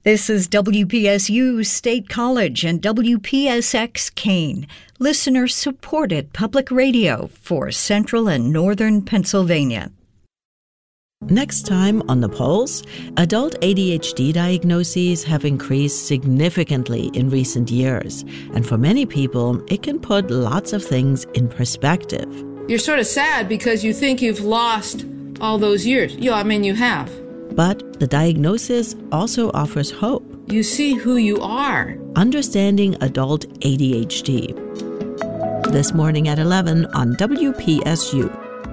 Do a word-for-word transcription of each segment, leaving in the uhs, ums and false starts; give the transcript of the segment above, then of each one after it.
This is W P S U State College and W P S X Kane, listener-supported public radio for Central and Northern Pennsylvania. Next time on The Pulse, adult A D H D diagnoses have increased significantly in recent years. And for many people, it can put lots of things in perspective. You're sort of sad because you think you've lost all those years. Yeah, I mean, you have. But the diagnosis also offers hope. You see who you are. Understanding adult A D H D. This morning at eleven on W P S U.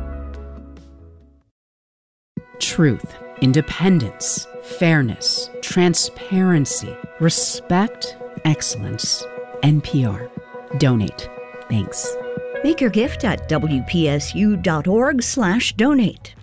Truth, independence, fairness, transparency, respect, excellence. N P R. Donate. Thanks. Make your gift at W P S U dot org slash donate.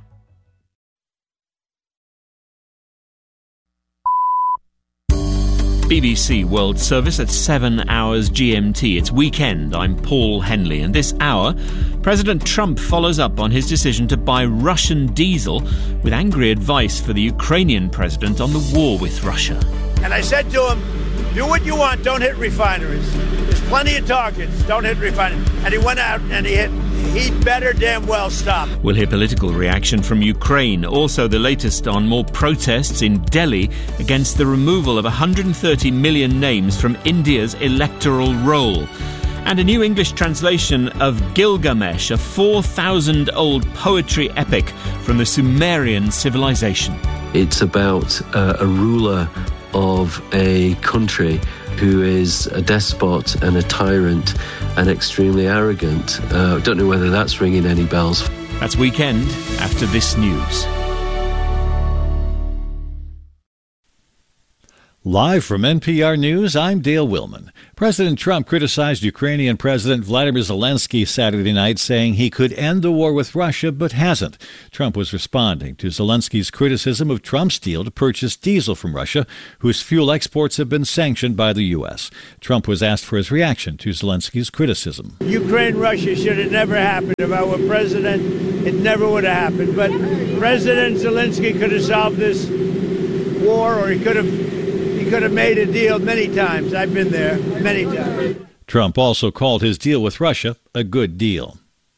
B B C World Service at seven hours G M T. It's weekend. I'm Paul Henley. And this hour, President Trump follows up on his decision to buy Russian diesel with angry advice for the Ukrainian president on the war with Russia. And I said to him, do what you want, don't hit refineries. There's plenty of targets, don't hit refineries. And he went out and he hit. He better damn well stop. We'll hear political reaction from Ukraine. Also the latest on more protests in Delhi against the removal of one hundred thirty million names from India's electoral roll. And a new English translation of Gilgamesh, a four thousand old poetry epic from the Sumerian civilization. It's about uh, a ruler of a country who is a despot and a tyrant and extremely arrogant. I uh, don't know whether that's ringing any bells. That's Weekend after this news. Live from N P R News, I'm Dale Willman. President Trump criticized Ukrainian President Vladimir Zelensky Saturday night, saying he could end the war with Russia, but hasn't. Trump was responding to Zelensky's criticism of Trump's deal to purchase diesel from Russia, whose fuel exports have been sanctioned by the U S. Trump was asked for his reaction to Zelensky's criticism. Ukraine-Russia should have never happened. If I were president, it never would have happened. But President Zelensky could have solved this war, or he could have He could have made a deal many times. I've been there many times. Trump also called his deal with Russia a good deal.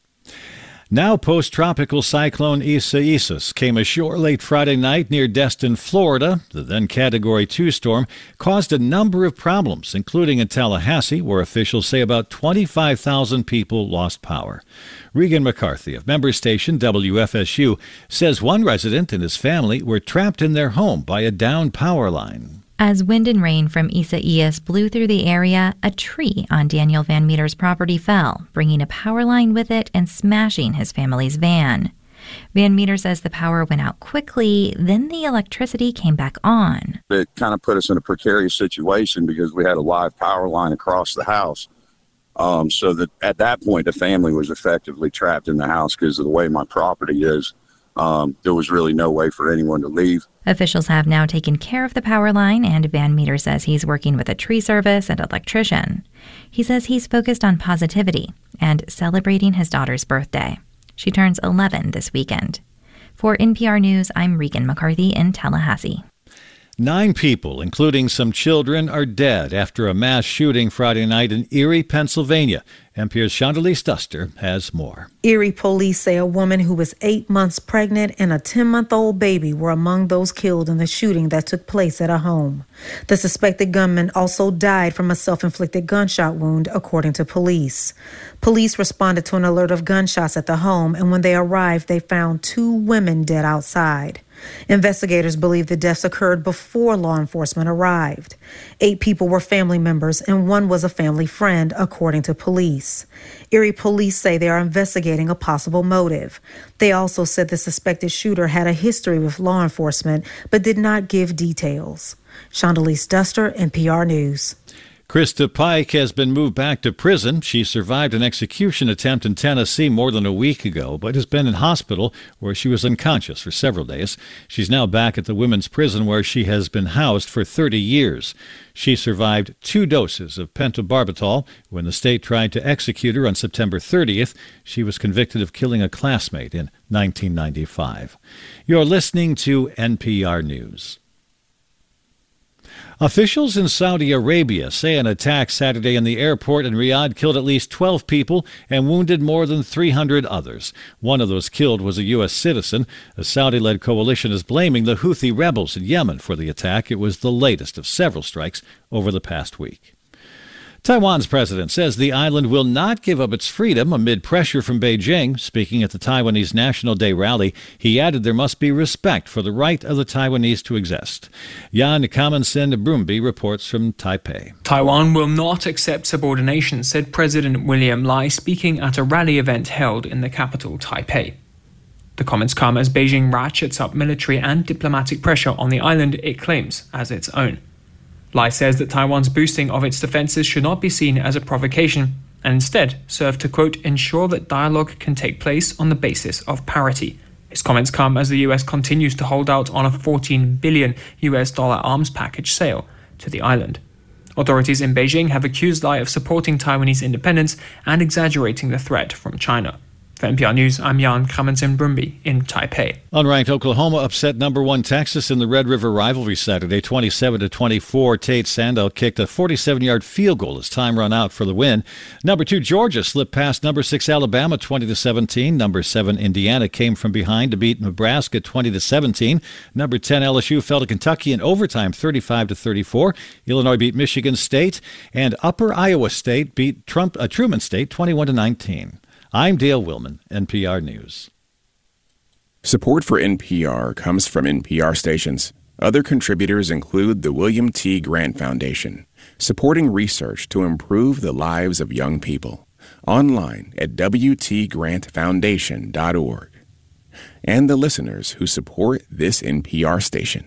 Now post-tropical cyclone Isaias came ashore late Friday night near Destin, Florida. The then Category two storm caused a number of problems, including in Tallahassee, where officials say about twenty-five thousand people lost power. Regan McCarthy of member station W F S U says one resident and his family were trapped in their home by a downed power line. As wind and rain from Isaias blew through the area, a tree on Daniel Van Meter's property fell, bringing a power line with it and smashing his family's van. Van Meter says the power went out quickly, then the electricity came back on. It kind of put us in a precarious situation because we had a live power line across the house. Um, so that at that point, the family was effectively trapped in the house because of the way my property is. Um, there was really no way for anyone to leave. Officials have now taken care of the power line, and Van Meter says he's working with a tree service and electrician. He says he's focused on positivity and celebrating his daughter's birthday. She turns eleven this weekend. For N P R News, I'm Regan McCarthy in Tallahassee. Nine people, including some children, are dead after a mass shooting Friday night in Erie, Pennsylvania. N P R's Chandalise Duster has more. Erie police say a woman who was eight months pregnant and a ten-month-old baby were among those killed in the shooting that took place at a home. The suspected gunman also died from a self-inflicted gunshot wound, according to police. Police responded to an alert of gunshots at the home, and when they arrived, they found two women dead outside. Investigators believe the deaths occurred before law enforcement arrived. Eight people were family members and one was a family friend, according to police. Erie police say they are investigating a possible motive. They also said the suspected shooter had a history with law enforcement but did not give details. Chandalise Duster, N P R News. Krista Pike has been moved back to prison. She survived an execution attempt in Tennessee more than a week ago, but has been in hospital where she was unconscious for several days. She's now back at the women's prison where she has been housed for thirty years. She survived two doses of pentobarbital. When the state tried to execute her on September thirtieth, she was convicted of killing a classmate in nineteen ninety-five. You're listening to N P R News. Officials in Saudi Arabia say an attack Saturday in the airport in Riyadh killed at least twelve people and wounded more than three hundred others. One of those killed was a U S citizen. A Saudi-led coalition is blaming the Houthi rebels in Yemen for the attack. It was the latest of several strikes over the past week. Taiwan's president says the island will not give up its freedom amid pressure from Beijing. Speaking at the Taiwanese National Day rally, he added there must be respect for the right of the Taiwanese to exist. Yan Kamensen Brumby reports from Taipei. Taiwan will not accept subordination, said President William Lai, speaking at a rally event held in the capital, Taipei. The comments come as Beijing ratchets up military and diplomatic pressure on the island it claims as its own. Lai says that Taiwan's boosting of its defenses should not be seen as a provocation and instead serve to, quote, ensure that dialogue can take place on the basis of parity. His comments come as the U S continues to hold out on a fourteen billion U S dollar arms package sale to the island. Authorities in Beijing have accused Lai of supporting Taiwanese independence and exaggerating the threat from China. For N P R News, I'm Jan Kamensen Brumby in Taipei. Unranked Oklahoma upset number one Texas in the Red River rivalry Saturday, twenty-seven to twenty-four. Tate Sandow kicked a forty-seven-yard field goal as time ran out for the win. Number two Georgia slipped past number six Alabama twenty to seventeen. Number seven Indiana came from behind to beat Nebraska twenty to seventeen. Number ten L S U fell to Kentucky in overtime thirty-five to thirty-four. Illinois beat Michigan State, and Upper Iowa State beat Trump, uh, Truman State twenty-one to nineteen. I'm Dale Willman, N P R News. Support for N P R comes from N P R stations. Other contributors include the William T. Grant Foundation, supporting research to improve the lives of young people. Online at w t grant foundation dot org. And the listeners who support this N P R station.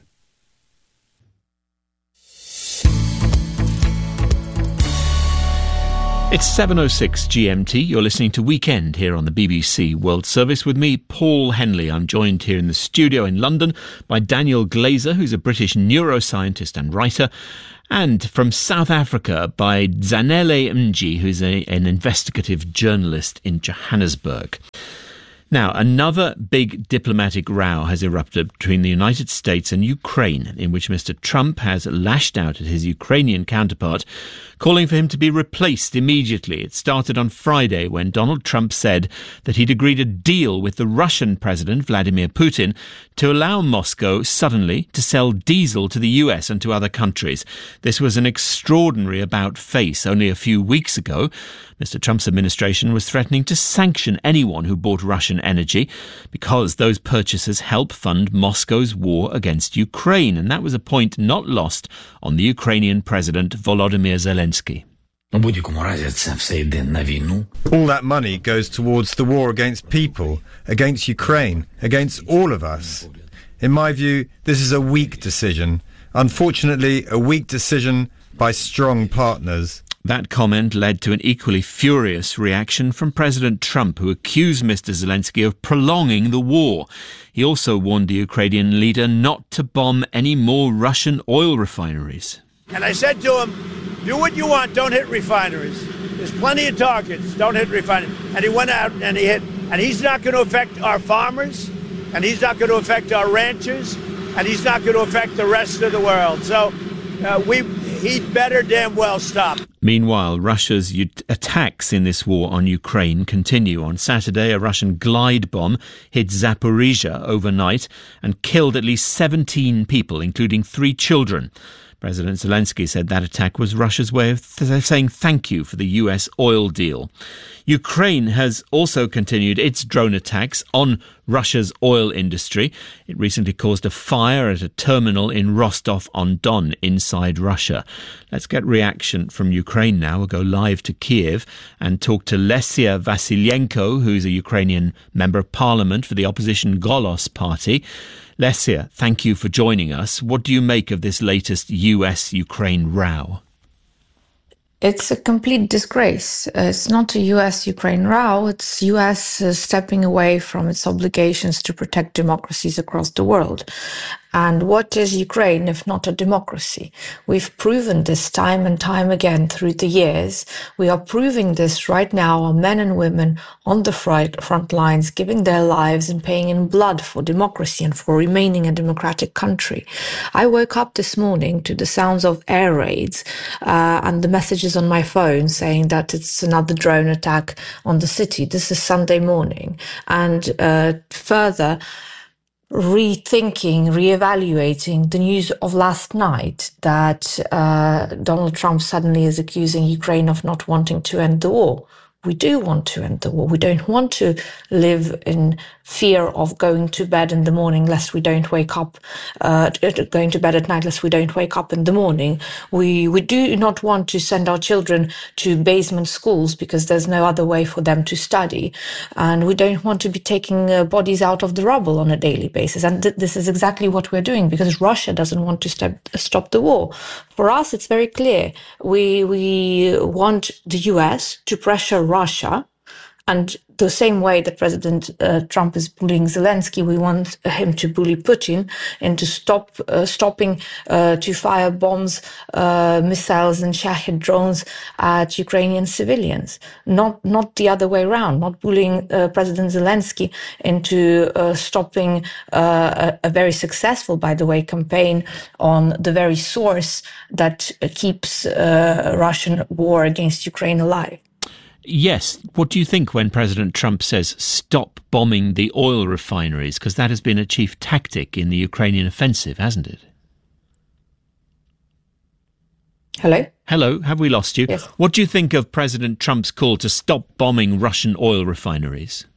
It's seven oh six G M T. You're listening to Weekend here on the B B C World Service with me, Paul Henley. I'm joined here in the studio in London by Daniel Glazer, who's a British neuroscientist and writer, and from South Africa by Zanele Mji, who's a, an investigative journalist in Johannesburg. Now, another big diplomatic row has erupted between the United States and Ukraine, in which Mister Trump has lashed out at his Ukrainian counterpart, calling for him to be replaced immediately. It started on Friday when Donald Trump said that he'd agreed a deal with the Russian President, Vladimir Putin, to allow Moscow suddenly to sell diesel to the U S and to other countries. This was an extraordinary about-face. Only a few weeks ago, Mister Trump's administration was threatening to sanction anyone who bought Russian energy because those purchases help fund Moscow's war against Ukraine. And that was a point not lost on the Ukrainian President Volodymyr Zelensky. All that money goes towards the war against people, against Ukraine, against all of us. In my view, this is a weak decision. Unfortunately, a weak decision by strong partners. That comment led to an equally furious reaction from President Trump, who accused Mister Zelensky of prolonging the war. He also warned the Ukrainian leader not to bomb any more Russian oil refineries. And I said to him, do what you want, don't hit refineries. There's plenty of targets, don't hit refineries. And he went out and he hit. And he's not going to affect our farmers, and he's not going to affect our ranchers, and he's not going to affect the rest of the world. So uh, we he'd better damn well stop. Meanwhile, Russia's u- attacks in this war on Ukraine continue. On Saturday, a Russian glide bomb hit Zaporizhia overnight and killed at least seventeen people, including three children. President Zelensky said that attack was Russia's way of th- saying thank you for the U S oil deal. Ukraine has also continued its drone attacks on Russia's oil industry. It recently caused a fire at a terminal in Rostov-on-Don inside Russia. Let's get reaction from Ukraine now. We'll go live to Kiev and talk to Lesia Vasylenko, who's a Ukrainian member of parliament for the opposition Golos party. Lesia, thank you for joining us. What do you make of this latest U S Ukraine row? It's a complete disgrace. Uh, it's not a U S Ukraine row. It's U S uh, stepping away from its obligations to protect democracies across the world. And what is Ukraine if not a democracy? We've proven this time and time again through the years. We are proving this right now, our men and women on the front, front lines, giving their lives and paying in blood for democracy and for remaining a democratic country. I woke up this morning to the sounds of air raids uh, and the messages on my phone saying that it's another drone attack on the city. This is Sunday morning. And uh, further, rethinking, reevaluating the news of last night that uh, Donald Trump suddenly is accusing Ukraine of not wanting to end the war. We do want to end the war. We don't want to live in fear of going to bed in the morning lest we don't wake up, uh, going to bed at night lest we don't wake up in the morning. We we do not want to send our children to basement schools because there's no other way for them to study. And we don't want to be taking uh, bodies out of the rubble on a daily basis. And th- this is exactly what we're doing because Russia doesn't want to step, stop the war. For us, it's very clear. We, we want the U S to pressure Russia, and the same way that President uh, Trump is bullying Zelensky, we want him to bully Putin into stop uh, stopping uh, to fire bombs, uh, missiles, and Shahed drones at Ukrainian civilians. Not not the other way around. Not bullying uh, President Zelensky into uh, stopping uh, a, a very successful, by the way, campaign on the very source that uh, keeps uh, Russian war against Ukraine alive. Yes. What do you think when President Trump says stop bombing the oil refineries? Because that has been a chief tactic in the Ukrainian offensive, hasn't it? Hello? Hello, have we lost you? Yes. What do you think of President Trump's call to stop bombing Russian oil refineries?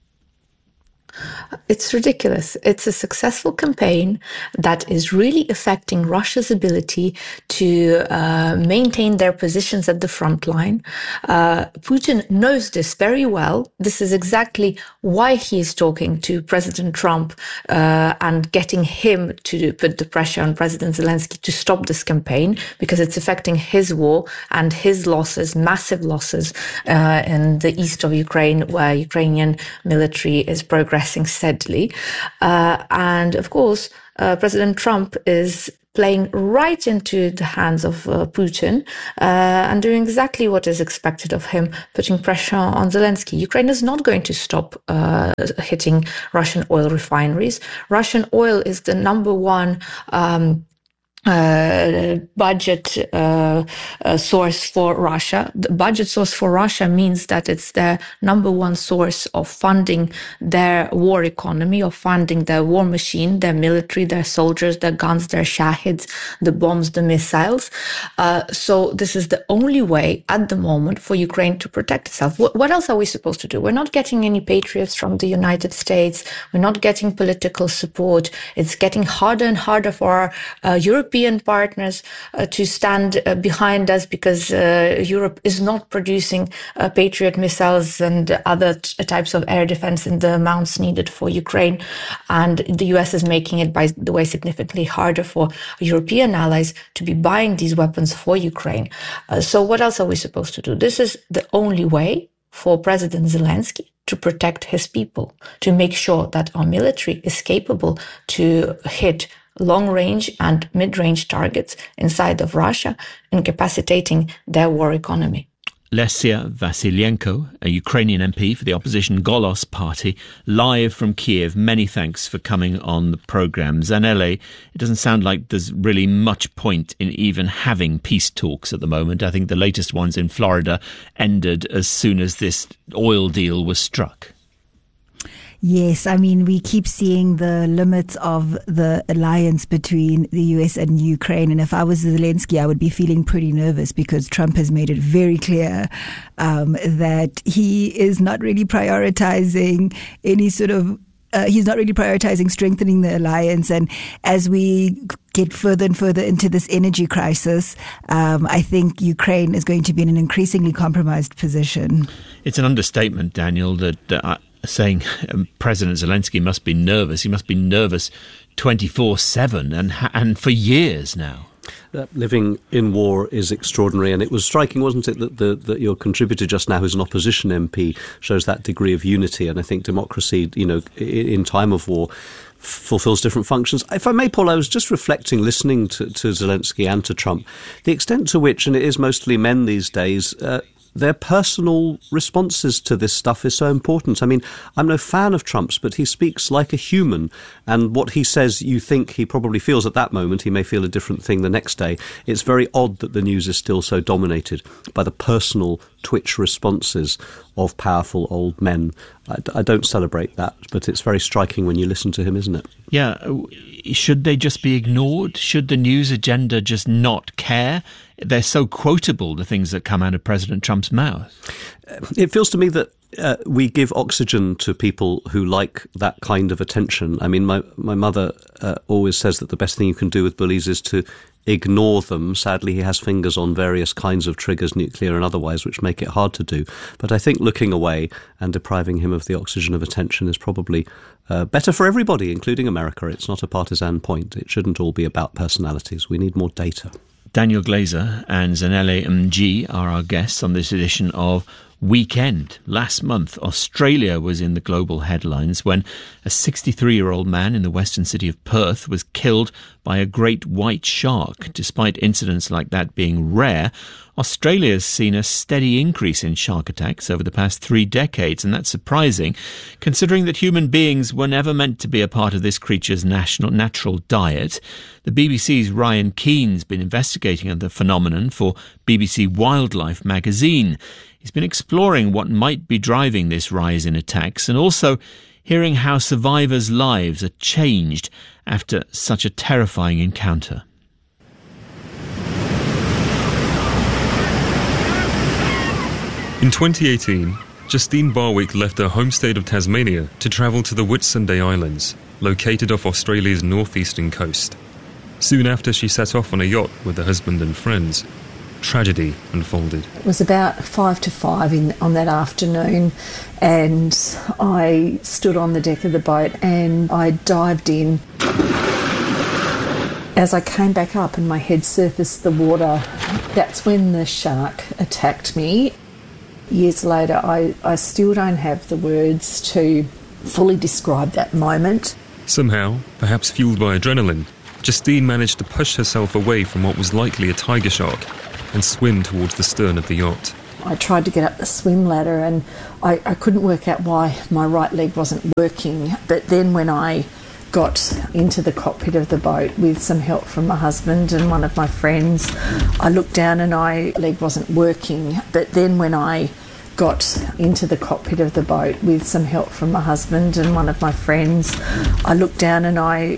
It's ridiculous. It's a successful campaign that is really affecting Russia's ability to uh, maintain their positions at the front line. Uh, Putin knows this very well. This is exactly why he is talking to President Trump uh, and getting him to put the pressure on President Zelensky to stop this campaign, because it's affecting his war and his losses, massive losses uh, in the east of Ukraine, where Ukrainian military is progressing steadily. Uh, and of course, uh, President Trump is playing right into the hands of uh, Putin uh, and doing exactly what is expected of him, putting pressure on Zelensky. Ukraine is not going to stop uh, hitting Russian oil refineries. Russian oil is the number one um, Uh, budget uh, uh, source for Russia. The budget source for Russia means that it's their number one source of funding their war economy, of funding their war machine, their military, their soldiers, their guns, their Shahids, the bombs, the missiles. Uh, so this is the only way at the moment for Ukraine to protect itself. What, what else are we supposed to do? We're not getting any patriots from the United States. We're not getting political support. It's getting harder and harder for our uh, European European partners uh, to stand uh, behind us, because uh, Europe is not producing uh, Patriot missiles and other t- types of air defense in the amounts needed for Ukraine. And the U S is making it, by the way, significantly harder for European allies to be buying these weapons for Ukraine. Uh, so what else are we supposed to do? This is the only way for President Zelensky to protect his people, to make sure that our military is capable to hit long-range and mid-range targets inside of Russia, incapacitating their war economy. Lesia Vasylenko, a Ukrainian M P for the opposition Golos party, live from Kiev. Many thanks for coming on the programme. Zanele, it doesn't sound like there's really much point in even having peace talks at the moment. I think the latest ones in Florida ended as soon as this oil deal was struck. Yes, I mean, we keep seeing the limits of the alliance between the U S and Ukraine. And if I was Zelensky, I would be feeling pretty nervous, because Trump has made it very clear um, that he is not really prioritizing any sort of Uh, he's not really prioritizing strengthening the alliance. And as we get further and further into this energy crisis, um, I think Ukraine is going to be in an increasingly compromised position. It's an understatement, Daniel, that uh, saying um, President Zelensky must be nervous. He must be nervous twenty-four seven and, ha- and for years now. Uh, living in war is extraordinary, and it was striking, wasn't it, that, the, that your contributor just now, who's an opposition M P, shows that degree of unity. And I think democracy, you know, in, in time of war, fulfills different functions. If I may, Paul, I was just reflecting, listening to, to Zelensky and to Trump, the extent to which, and it is mostly men these days, uh, their personal responses to this stuff is so important. I mean, I'm no fan of Trump's, but he speaks like a human, and what he says you think he probably feels at that moment, he may feel a different thing the next day. It's very odd that the news is still so dominated by the personal twitch responses of powerful old men. I, I don't celebrate that, but it's very striking when you listen to him, isn't it? Yeah. Should they just be ignored? Should the news agenda just not care? They're so quotable, the things that come out of President Trump's mouth. It feels to me that uh, we give oxygen to people who like that kind of attention. I mean, my, my mother uh, always says that the best thing you can do with bullies is to ignore them. Sadly, he has fingers on various kinds of triggers, nuclear and otherwise, which make it hard to do. But I think looking away and depriving him of the oxygen of attention is probably uh, better for everybody, including America. It's not a partisan point. It shouldn't all be about personalities. We need more data. Daniel Glazer and Zanele Mg are our guests on this edition of Weekend. Last month, Australia was in the global headlines when a sixty-three-year-old man in the western city of Perth was killed by a great white shark. Despite incidents like that being rare, Australia's seen a steady increase in shark attacks over the past three decades, and that's surprising, considering that human beings were never meant to be a part of this creature's national, natural diet. The B B C's Ryan Keene's been investigating the phenomenon for B B C Wildlife magazine. He's been exploring what might be driving this rise in attacks and also hearing how survivors' lives are changed after such a terrifying encounter. In twenty eighteen, Justine Barwick left her home state of Tasmania to travel to the Whitsunday Islands, located off Australia's northeastern coast. Soon after, she set off on a yacht with her husband and friends. Tragedy unfolded. It was about five to five in, on that afternoon, and I stood on the deck of the boat and I dived in. As I came back up and my head surfaced the water, that's when the shark attacked me. Years later, I, I still don't have the words to fully describe that moment. Somehow, perhaps fueled by adrenaline, Justine managed to push herself away from what was likely a tiger shark and swim towards the stern of the yacht. I tried to get up the swim ladder and I, I couldn't work out why my right leg wasn't working. But then when I got into the cockpit of the boat with some help from my husband and one of my friends, I looked down and my leg wasn't working. But then when I got into the cockpit of the boat with some help from my husband and one of my friends, I looked down and I